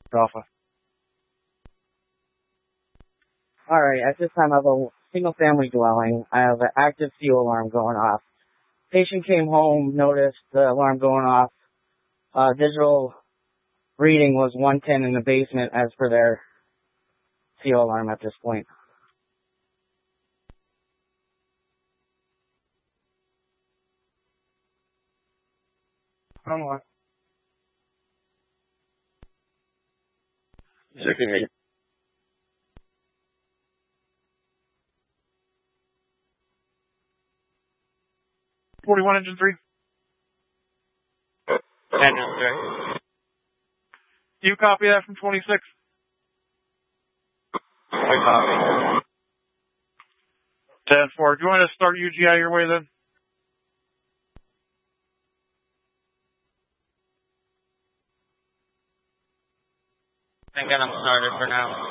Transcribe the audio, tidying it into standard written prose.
Alpha. Alright, at this time I have a single-family dwelling. I have an active CO alarm going off. Patient came home, noticed the alarm going off. Digital reading was 110 in the basement as per their CO alarm at this point. Hold on. Checking me. 41 engine 3. Engine 3. Do you copy that from 26? I copy. 10-4. Do you want to start UGI your way then? Thinking I'm started for now.